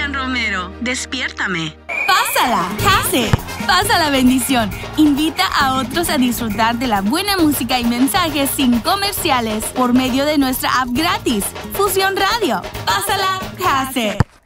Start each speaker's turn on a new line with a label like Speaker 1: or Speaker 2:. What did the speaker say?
Speaker 1: Miriam Romero. Despiértame.
Speaker 2: Pásala, Case. Pasa la bendición. Invita a otros a disfrutar de la buena música y mensajes sin comerciales por medio de nuestra app gratis, Fusión Radio. Pásala, Case.